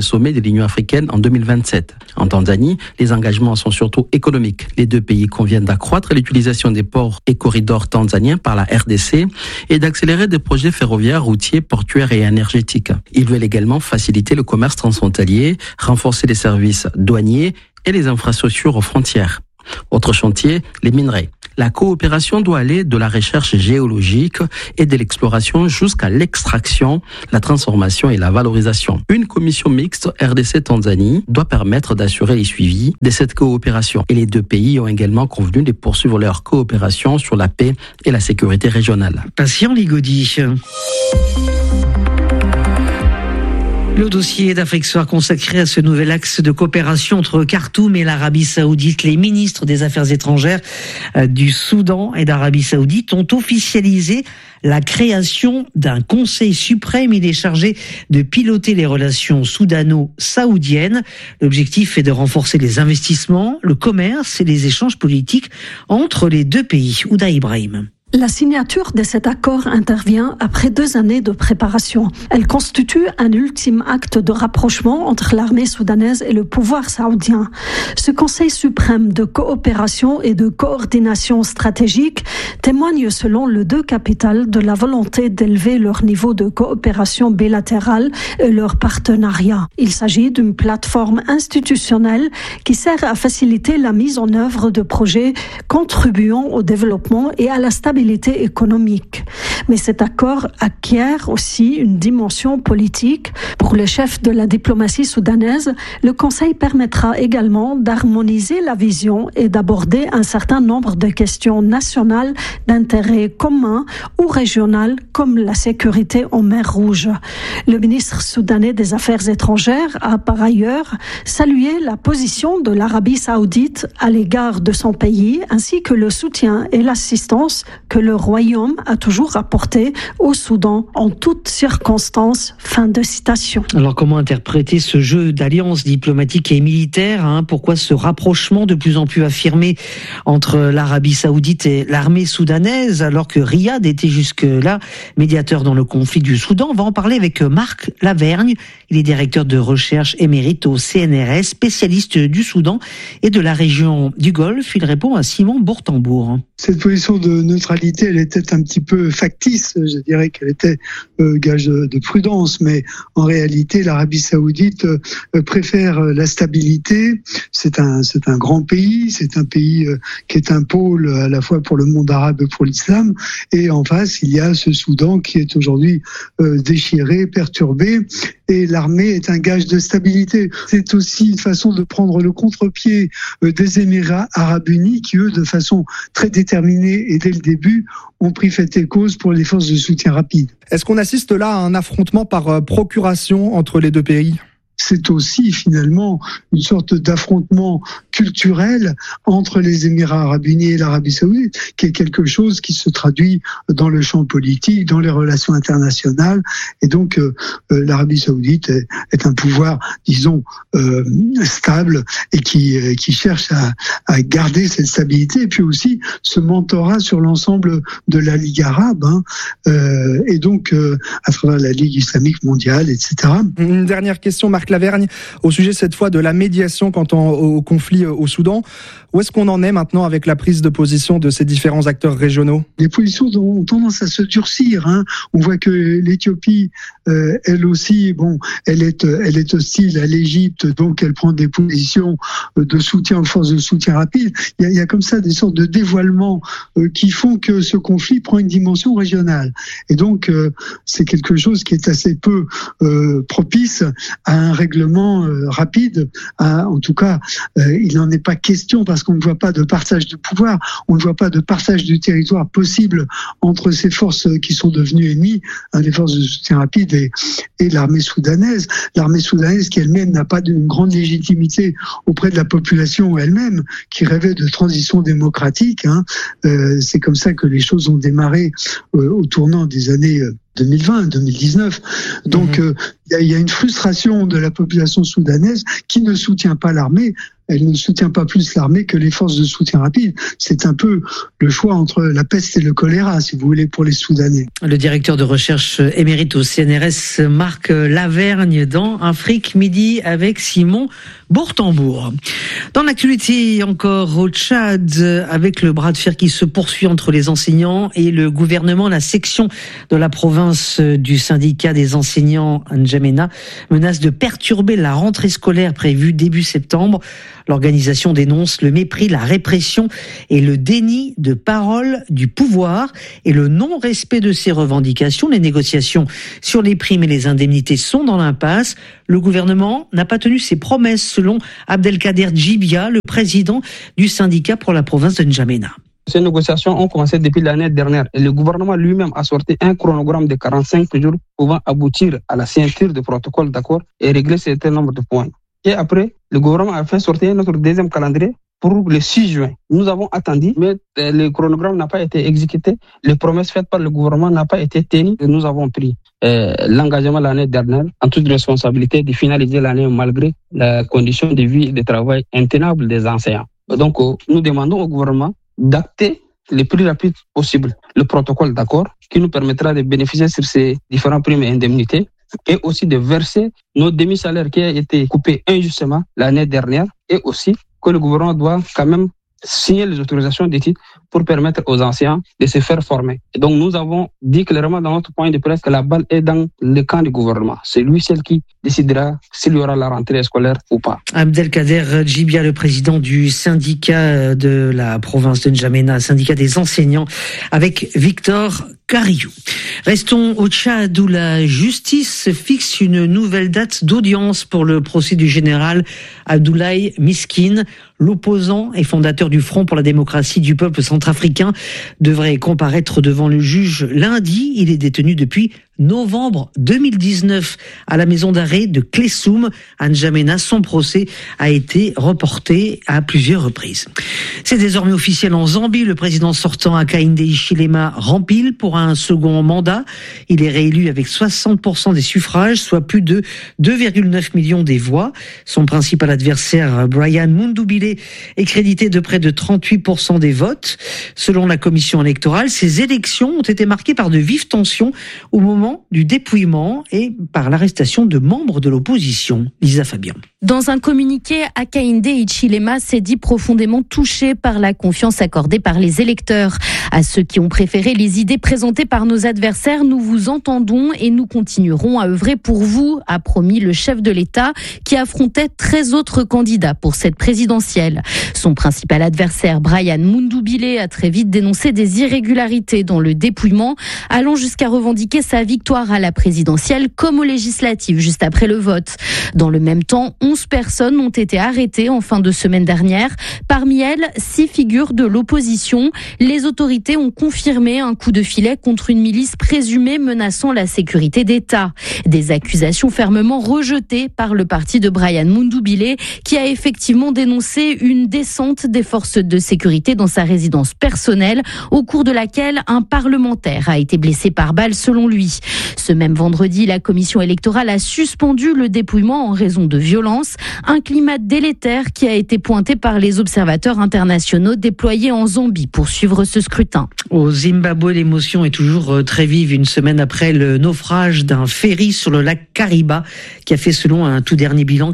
l'Union africaine en 2027. En Tanzanie, les engagements sont surtout économiques. Les deux pays conviennent d'accroître l'utilisation des ports et corridors tanzaniens par la RDC et d'accélérer des projets ferroviaires, routiers, portuaires et énergétiques. Ils veulent également faciliter le commerce transfrontalier, renforcer les services douaniers et les infrastructures aux frontières. Autre chantier, les minerais. La coopération doit aller de la recherche géologique et de l'exploration jusqu'à l'extraction, la transformation et la valorisation. Une commission mixte RDC-Tanzanie doit permettre d'assurer les suivis de cette coopération. Et les deux pays ont également convenu de poursuivre leur coopération sur la paix et la sécurité régionale. Patient Ligodi. Le dossier d'Afrique Soir consacré à ce nouvel axe de coopération entre Khartoum et l'Arabie Saoudite. Les ministres des Affaires étrangères du Soudan et d'Arabie Saoudite ont officialisé la création d'un conseil suprême. Il est chargé de piloter les relations soudano-saoudiennes. L'objectif est de renforcer les investissements, le commerce et les échanges politiques entre les deux pays. Ouda Ibrahim. La signature de cet accord intervient après 2 années de préparation. Elle constitue un ultime acte de rapprochement entre l'armée soudanaise et le pouvoir saoudien. Ce Conseil suprême de coopération et de coordination stratégique témoigne selon les deux capitales de la volonté d'élever leur niveau de coopération bilatérale et leur partenariat. Il s'agit d'une plateforme institutionnelle qui sert à faciliter la mise en œuvre de projets contribuant au développement et à la stabilité économique. Mais cet accord acquiert aussi une dimension politique. Pour le chef de la diplomatie soudanaise, le Conseil permettra également d'harmoniser la vision et d'aborder un certain nombre de questions nationales d'intérêt commun ou régional, comme la sécurité en mer Rouge. Le ministre soudanais des Affaires étrangères a par ailleurs salué la position de l'Arabie saoudite à l'égard de son pays, ainsi que le soutien et l'assistance que le Royaume a toujours apporté au Soudan en toutes circonstances. Fin de citation. Alors comment interpréter ce jeu d'alliances diplomatiques et militaires, Pourquoi ce rapprochement de plus en plus affirmé entre l'Arabie saoudite et l'armée soudanaise, alors que Riyad était jusque-là médiateur dans le conflit du Soudan? On va en parler avec Marc Lavergne. Il est directeur de recherche émérite au CNRS, spécialiste du Soudan et de la région du Golfe. Il répond à Simon Bourtambour. Cette position de neutralité, elle était un petit peu factice. Je dirais qu'elle était gage de prudence, mais en réalité, l'Arabie saoudite préfère la stabilité. C'est un grand pays, c'est un pays qui est un pôle à la fois pour le monde arabe et pour l'islam. Et en face, il y a ce Soudan qui est aujourd'hui déchiré, perturbé. Et l'armée est un gage de stabilité. C'est aussi une façon de prendre le contre-pied des Émirats arabes unis qui, eux, de façon très déterminée et dès le début, ont pris fait et cause pour les forces de soutien rapide. Est-ce qu'on assiste là à un affrontement par procuration entre les deux pays ? C'est aussi finalement une sorte d'affrontement culturel entre les Émirats arabes unis et l'Arabie saoudite, qui est quelque chose qui se traduit dans le champ politique, dans les relations internationales. Et donc, l'Arabie saoudite est un pouvoir, disons, stable et qui cherche à garder cette stabilité. Et puis aussi ce mentorat sur l'ensemble de la Ligue arabe, et donc à travers la Ligue islamique mondiale, etc. Une dernière question, Marc Lavergne, au sujet cette fois de la médiation quant au conflit au Soudan. Où est-ce qu'on en est maintenant avec la prise de position de ces différents acteurs régionaux ? Les positions ont tendance à se durcir. On voit que l'Éthiopie, elle aussi, elle est hostile à l'Égypte, donc elle prend des positions de soutien aux forces de soutien rapide. Il y a comme ça des sortes de dévoilements qui font que ce conflit prend une dimension régionale. Et donc, c'est quelque chose qui est assez peu propice à un règlement rapide. En tout cas, il n'en est pas question parce qu'on ne voit pas de partage de pouvoir, on ne voit pas de partage du territoire possible entre ces forces qui sont devenues ennemies, les forces de soutien rapide et l'armée soudanaise. L'armée soudanaise qui elle-même n'a pas d'une grande légitimité auprès de la population elle-même, qui rêvait de transition démocratique. C'est comme ça que les choses ont démarré au tournant des années 2020, 2019. Donc, il y a une frustration de la population soudanaise qui ne soutient pas l'armée. elle ne soutient pas plus l'armée que les forces de soutien rapide. C'est un peu le choix entre la peste et le choléra, si vous voulez, pour les Soudanais. Le directeur de recherche émérite au CNRS, Marc Lavergne, dans Afrique Midi avec Simon Bourtambour. Dans l'actualité encore au Tchad, avec le bras de fer qui se poursuit entre les enseignants et le gouvernement, la section de la province du syndicat des enseignants N'Djamena menace de perturber la rentrée scolaire prévue début septembre. L'organisation dénonce le mépris, la répression et le déni de parole du pouvoir et le non-respect de ses revendications. Les négociations sur les primes et les indemnités sont dans l'impasse. Le gouvernement n'a pas tenu ses promesses, selon Abdelkader Djibia, le président du syndicat pour la province de N'Djamena. Ces négociations ont commencé depuis l'année dernière et le gouvernement lui-même a sorti un chronogramme de 45 jours pouvant aboutir à la signature de protocole d'accord et régler un certain nombre de points. Et après, le gouvernement a fait sortir notre deuxième calendrier pour le 6 juin. Nous avons attendu, mais le chronogramme n'a pas été exécuté. Les promesses faites par le gouvernement n'ont pas été tenues. Et nous avons pris l'engagement l'année dernière, en toute responsabilité, de finaliser l'année malgré la condition de vie et de travail intenable des enseignants. Donc, nous demandons au gouvernement d'acter le plus rapide possible le protocole d'accord qui nous permettra de bénéficier sur ces différents primes et indemnités et aussi de verser nos demi-salaires qui ont été coupés injustement l'année dernière et aussi que le gouvernement doit quand même signer les autorisations d'études pour permettre aux enseignants de se faire former. Et donc nous avons dit clairement dans notre point de presse que la balle est dans le camp du gouvernement. C'est lui seul qui décidera s'il y aura la rentrée scolaire ou pas. Abdelkader Djibia, le président du syndicat de la province de N'Djamena, syndicat des enseignants, avec Victor Cariou. Restons au Tchad où la justice fixe une nouvelle date d'audience pour le procès du général Abdoulaye Miskine. L'opposant et fondateur du Front pour la démocratie du peuple centrafricain devrait comparaître devant le juge lundi. Il est détenu depuis novembre 2019 à la maison d'arrêt de Klessoum à N'Djamena. Son procès a été reporté à plusieurs reprises. C'est désormais officiel en Zambie. Le président sortant Hakainde Hichilema rempile pour un second mandat. Il est réélu avec 60% des suffrages, soit plus de 2,9 millions des voix. Son principal adversaire, Brian Mundubile, est crédité de près de 38% des votes. Selon la commission électorale, ces élections ont été marquées par de vives tensions au moment du dépouillement et par l'arrestation de membres de l'opposition. Lisa Fabian. Dans un communiqué, Hakainde Hichilema s'est dit profondément touché par la confiance accordée par les électeurs. À ceux qui ont préféré les idées présentées par nos adversaires, nous vous entendons et nous continuerons à œuvrer pour vous, a promis le chef de l'État qui affrontait 13 autres candidats pour cette présidentielle. Son principal adversaire, Brian Mundubile, a très vite dénoncé des irrégularités dans le dépouillement, allant jusqu'à revendiquer sa victoire à la présidentielle comme aux législatives juste après le vote. Dans le même temps, 11 personnes ont été arrêtées en fin de semaine dernière. Parmi elles, 6 figures de l'opposition. Les autorités ont confirmé un coup de filet contre une milice présumée menaçant la sécurité d'État. Des accusations fermement rejetées par le parti de Brian Mundubile, qui a effectivement dénoncé une descente des forces de sécurité dans sa résidence personnelle, au cours de laquelle un parlementaire a été blessé par balle selon lui. Ce même vendredi, la commission électorale a suspendu le dépouillement en raison de violences, un climat délétère qui a été pointé par les observateurs internationaux déployés en Zambie pour suivre ce scrutin. Au Zimbabwe, l'émotion est toujours très vive une semaine après le naufrage d'un ferry sur le lac Kariba qui a fait, selon un tout dernier bilan,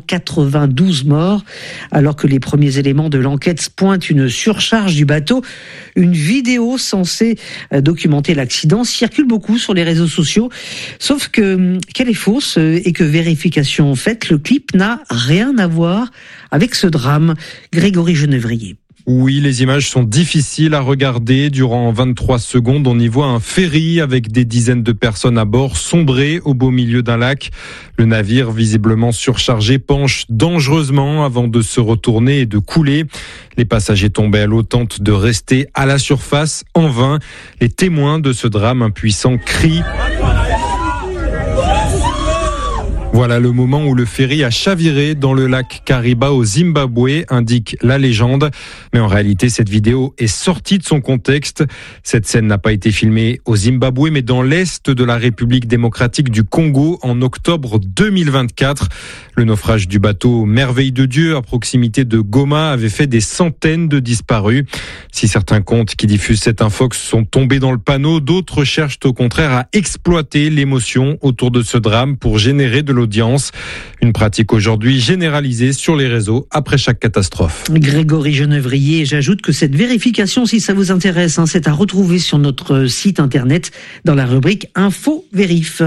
92 morts. Alors que les premiers éléments de l'enquête pointent une surcharge du bateau, une vidéo censée documenter l'accident circule beaucoup sur les réseaux sociaux. Sauf qu'elle est fausse et que vérification faite, le clip n'a rien à voir avec ce drame. Grégory Genevrier. Oui, les images sont difficiles à regarder. Durant 23 secondes, on y voit un ferry avec des dizaines de personnes à bord sombrer au beau milieu d'un lac. Le navire, visiblement surchargé, penche dangereusement avant de se retourner et de couler. Les passagers tombés à l'eau tentent de rester à la surface en vain. Les témoins de ce drame impuissants crient. Voilà le moment où le ferry a chaviré dans le lac Kariba au Zimbabwe, indique la légende. Mais en réalité, cette vidéo est sortie de son contexte. Cette scène n'a pas été filmée au Zimbabwe, mais dans l'est de la République démocratique du Congo en octobre 2024. Le naufrage du bateau Merveille de Dieu à proximité de Goma avait fait des centaines de disparus. Si certains comptes qui diffusent cette infox sont tombés dans le panneau, d'autres cherchent au contraire à exploiter l'émotion autour de ce drame pour générer de l'audience. Une pratique aujourd'hui généralisée sur les réseaux après chaque catastrophe. Grégory Genevrier, j'ajoute que cette vérification, si ça vous intéresse, c'est à retrouver sur notre site internet dans la rubrique Info Vérif.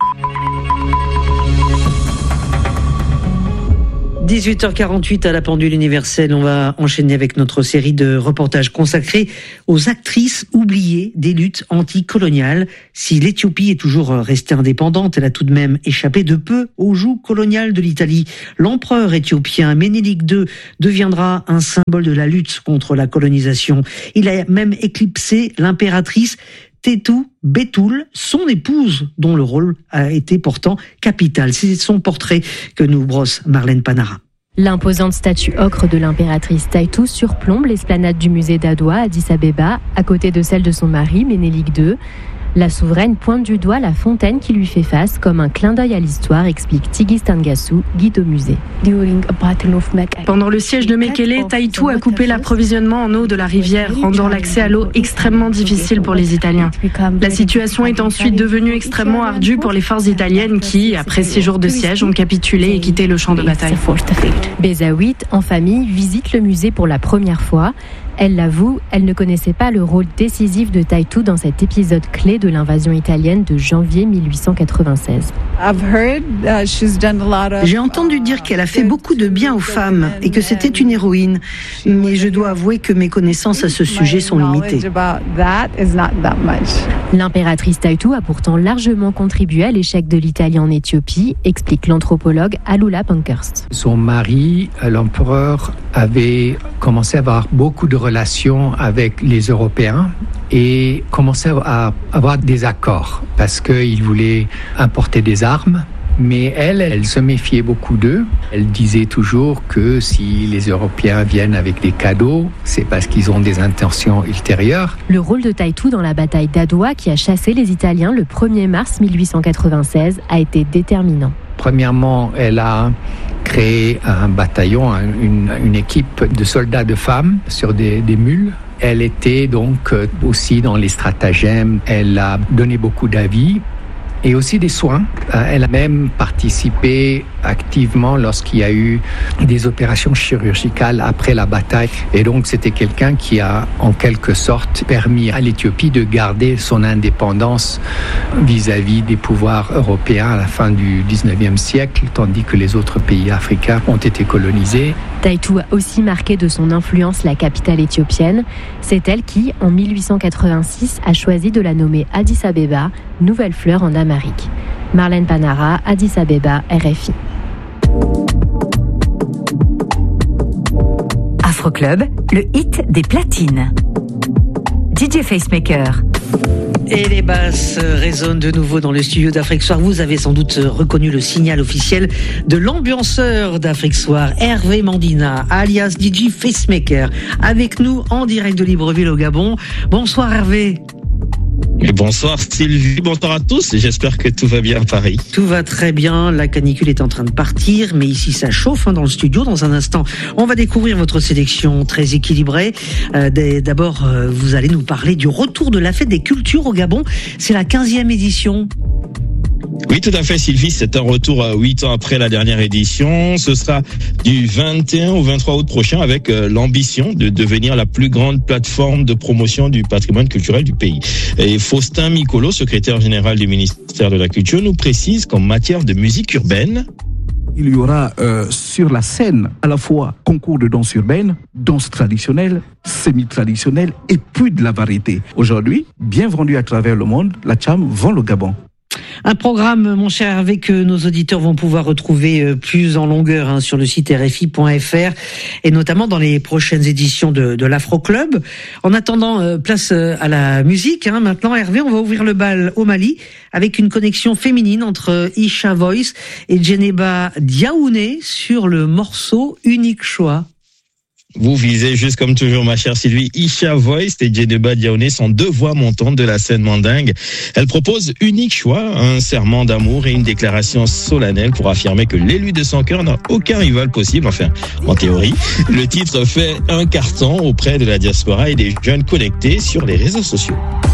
18h48 à la pendule universelle, on va enchaîner avec notre série de reportages consacrés aux actrices oubliées des luttes anticoloniales. Si l'Éthiopie est toujours restée indépendante, elle a tout de même échappé de peu au joug colonial de l'Italie. L'empereur éthiopien Ménélique II deviendra un symbole de la lutte contre la colonisation. Il a même éclipsé l'impératrice Tétou Bétoul, son épouse, dont le rôle a été pourtant capital. C'est son portrait que nous brosse Marlène Panara. L'imposante statue ocre de l'impératrice Taitu surplombe l'esplanade du musée d'Adwa à Addis Abeba, à côté de celle de son mari, Ménélique II. La souveraine pointe du doigt la fontaine qui lui fait face comme un clin d'œil à l'histoire, explique Tigist Ngassou, guide au musée. Pendant le siège de Mekele, Taitu a coupé l'approvisionnement en eau de la rivière, rendant l'accès à l'eau extrêmement difficile pour les Italiens. La situation est ensuite devenue extrêmement ardue pour les forces italiennes qui, après 6 jours de siège, ont capitulé et quitté le champ de bataille. Bézaouit, en famille, visite le musée pour la première fois. Elle l'avoue, elle ne connaissait pas le rôle décisif de Taitu dans cet épisode clé de l'invasion italienne de janvier 1896. J'ai entendu dire qu'elle a fait beaucoup de bien aux femmes et que c'était une héroïne, mais je dois avouer que mes connaissances à ce sujet sont limitées. L'impératrice Taitu a pourtant largement contribué à l'échec de l'Italie en Éthiopie, explique l'anthropologue Alula Pankhurst. Son mari, l'empereur, avait commencé à avoir beaucoup de relations avec les Européens et commençait à avoir des accords parce qu'il voulait importer des armes. Mais elle se méfiait beaucoup d'eux. Elle disait toujours que si les Européens viennent avec des cadeaux, c'est parce qu'ils ont des intentions ultérieures. Le rôle de Taitu dans la bataille d'Adwa, qui a chassé les Italiens le 1er mars 1896, a été déterminant. Premièrement, elle a créé un bataillon, une équipe de soldats de femmes sur des mules. Elle était donc aussi dans les stratagèmes. Elle a donné beaucoup d'avis et aussi des soins. Elle a même participé activement lorsqu'il y a eu des opérations chirurgicales après la bataille. Et donc, c'était quelqu'un qui a, en quelque sorte, permis à l'Éthiopie de garder son indépendance vis-à-vis des pouvoirs européens à la fin du 19e siècle, tandis que les autres pays africains ont été colonisés. Taitu a aussi marqué de son influence la capitale éthiopienne. C'est elle qui, en 1886, a choisi de la nommer Addis Abeba, nouvelle fleur en Amérique. Marlène Panara, Addis Abeba, RFI. Afroclub, le hit des platines. DJ Facemaker. Et les basses résonnent de nouveau dans le studio d'Afrique Soir. Vous avez sans doute reconnu le signal officiel de l'ambianceur d'Afrique Soir, Hervé Mandina, alias DJ Facemaker, avec nous en direct de Libreville au Gabon. Bonsoir Hervé. Et bonsoir Sylvie, bonsoir à tous, j'espère que tout va bien à Paris. Tout va très bien, la canicule est en train de partir, mais ici ça chauffe dans le studio. Dans un instant, on va découvrir votre sélection très équilibrée. D'abord, vous allez nous parler du retour de la fête des cultures au Gabon. C'est la 15e édition. Oui, tout à fait, Sylvie. C'est un retour 8 ans après la dernière édition. Ce sera du 21 au 23 août prochain avec l'ambition de devenir la plus grande plateforme de promotion du patrimoine culturel du pays. Et Faustin Micolo, secrétaire général du ministère de la Culture, nous précise qu'en matière de musique urbaine, il y aura sur la scène à la fois concours de danse urbaine, danse traditionnelle, semi-traditionnelle et puis de la variété. Aujourd'hui, bien vendue à travers le monde, la Tcham vend le Gabon. Un programme, mon cher Hervé, que nos auditeurs vont pouvoir retrouver plus en longueur sur le site RFI.fr et notamment dans les prochaines éditions de l'Afro Club. En attendant, place à la musique. Maintenant, Hervé, on va ouvrir le bal au Mali avec une connexion féminine entre Isha Voice et Djeneba Diaouné sur le morceau Unique Choix. Vous visez juste comme toujours, ma chère Sylvie. Isha Voice et Djeneba Diaouné sont deux voix montantes de la scène mandingue. Elle propose Unique Choix, un serment d'amour et une déclaration solennelle pour affirmer que l'élu de son cœur n'a aucun rival possible, enfin, en théorie. Le titre fait un carton auprès de la diaspora et des jeunes connectés sur les réseaux sociaux.